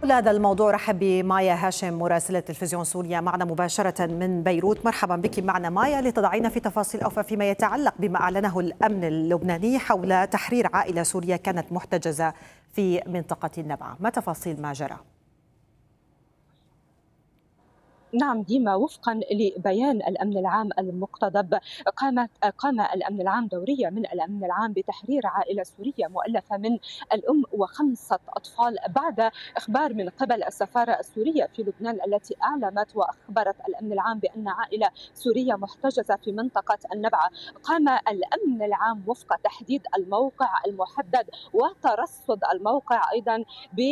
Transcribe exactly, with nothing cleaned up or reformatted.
حول هذا الموضوع رحب بمايا هاشم مراسلة تلفزيون سوريا معنا مباشرة من بيروت. مرحبا بك معنا مايا لتضعين في تفاصيل أوفى فيما يتعلق بما أعلنه الأمن اللبناني حول تحرير عائلة سورية كانت محتجزة في منطقة النبعة. ما تفاصيل ما جرى؟ نعم ديما، وفقا لبيان الأمن العام المقتضب قامت قام الأمن العام دورية من الأمن العام بتحرير عائلة سورية مؤلفة من الأم وخمسة أطفال بعد إخبار من قبل السفارة السورية في لبنان التي أعلمت وأخبرت الأمن العام بأن عائلة سورية محتجزة في منطقة النبعة. قام الأمن العام وفق تحديد الموقع المحدد وترصد الموقع أيضا